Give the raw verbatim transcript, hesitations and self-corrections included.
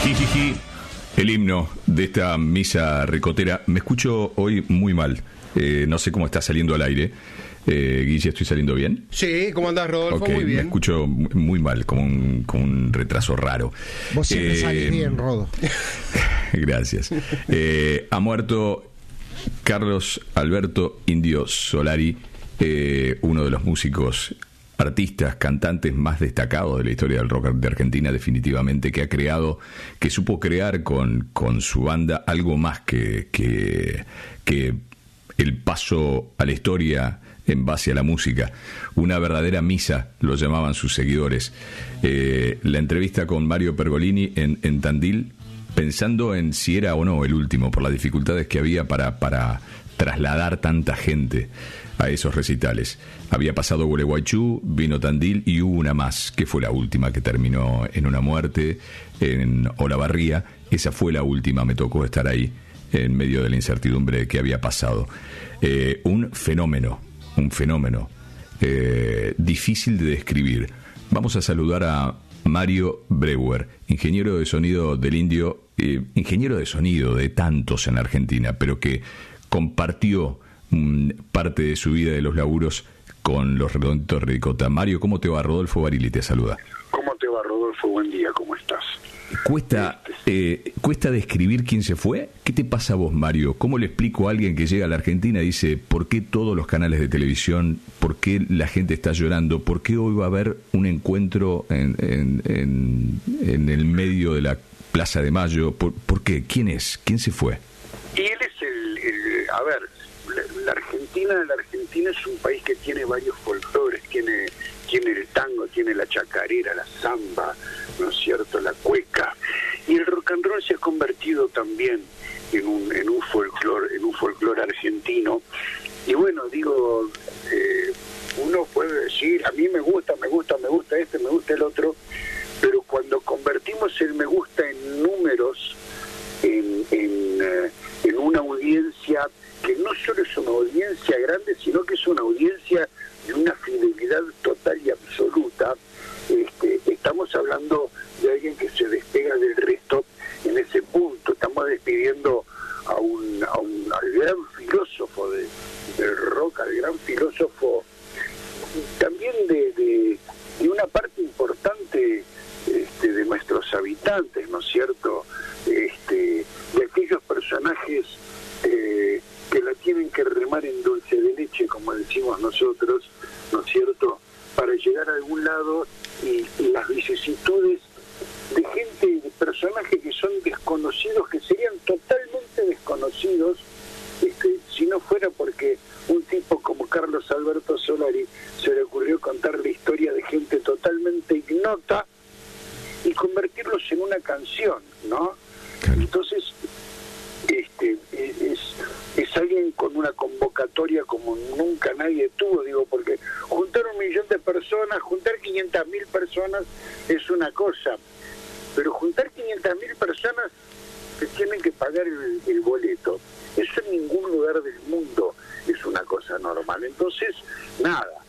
Jijiji, el himno de esta misa ricotera. Me escucho hoy muy mal. Eh, no sé cómo está saliendo al aire. Eh, Guille, ¿estoy saliendo bien? Sí, ¿cómo andás, Rodolfo? Okay, muy bien. Me escucho muy mal, como un, como un retraso raro. Vos siempre eh, salís bien, Rodo. Gracias. Eh, ha muerto Carlos Alberto Indio Solari, eh, uno de los músicos, artistas, cantantes más destacados de la historia del rock de Argentina, definitivamente, que ha creado, que supo crear con, con su banda algo más que, que, que el paso a la historia en base a la música, una verdadera misa, lo llamaban sus seguidores. Eh, la entrevista con Mario Pergolini en, en Tandil, pensando en si era o no el último, por las dificultades que había para, para trasladar tanta gente a esos recitales. Había pasado Gualeguaychú, vino Tandil y hubo una más, que fue la última, que terminó en una muerte en Olavarría. Esa fue la última, me tocó estar ahí en medio de la incertidumbre que había pasado. Eh, un fenómeno, un fenómeno eh, difícil de describir. Vamos a saludar a Mario Breuer, ingeniero de sonido del Indio, eh, ingeniero de sonido de tantos en Argentina, pero que compartió mmm, parte de su vida de los laburos con los Redonditos Ricota. Mario, ¿cómo te va? Rodolfo Barili te saluda. ¿Cómo te va, Rodolfo? Buen día, ¿cómo estás? ¿Cuesta, eh, ¿Cuesta describir quién se fue? ¿Qué te pasa a vos, Mario? ¿Cómo le explico a alguien que llega a la Argentina y dice, ¿por qué todos los canales de televisión? ¿Por qué la gente está llorando? ¿Por qué hoy va a haber un encuentro en, en, en, en el medio de la Plaza de Mayo? ¿Por, ¿por qué? ¿Quién es? ¿Quién se fue? Y él es el... el a ver, la, la Argentina la Argentina es un país que tiene varios folclores, tiene... tiene el tango, tiene la chacarera, la samba, ¿no es cierto?, la cueca, y el rock and roll se ha convertido también en un en un folclore, en un folclore argentino. Y bueno, digo, eh, uno puede decir, a mí me gusta, me gusta, me gusta este, me gusta el otro, pero cuando convertimos el me gusta en números, en, en, eh, en una audiencia que no solo es una audiencia grande, sino que es una audiencia de una fidelidad total y absoluta, este, estamos hablando de alguien que se despega del resto en ese punto. Estamos despidiendo a un, a un al gran filósofo de, del rock, al gran filósofo también de, de, de una parte importante este, de nuestros habitantes, ¿no es cierto? Este, de aquellos personajes eh, que la tienen que remar en dulce de leche, como decimos nosotros, ¿no es cierto?, para llegar a algún lado, y, y las vicisitudes de gente, de personajes que son desconocidos, que serían totalmente desconocidos, este, si no fuera porque un tipo como Carlos Alberto Solari se le ocurrió contar la historia de gente totalmente ignota y convertirlos en una canción, ¿no? Entonces, este es, es alguien con una convocatoria como nunca nadie tuvo, digo, porque juntar un millón de personas, juntar quinientas mil personas es una cosa, pero juntar quinientas mil personas que tienen que pagar el, el boleto, eso en ningún lugar del mundo es una cosa normal. Entonces, nada,